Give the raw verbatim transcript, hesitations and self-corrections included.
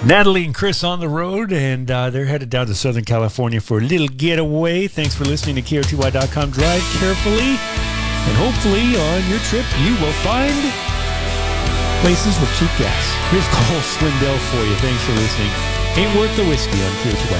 Natalie and Chris on the road, and uh, they're headed down to Southern California for a little getaway. Thanks for listening to K R T Y dot com. Drive carefully, and hopefully on your trip you will find places with cheap gas. Here's Cole Swindell for you. Thanks for listening. Ain't worth the whiskey on K R T Y